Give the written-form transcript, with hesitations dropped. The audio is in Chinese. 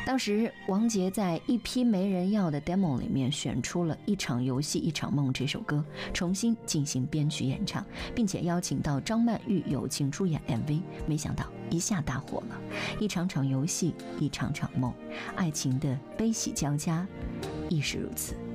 当时王杰在一批没人要的 demo 里面选出了一场游戏一场梦这首歌，重新进行编曲演唱，并且邀请到张曼玉友情出演 MV， 没想到一下大火了。一场场游戏，一场场梦，爱情的悲喜交加亦是如此。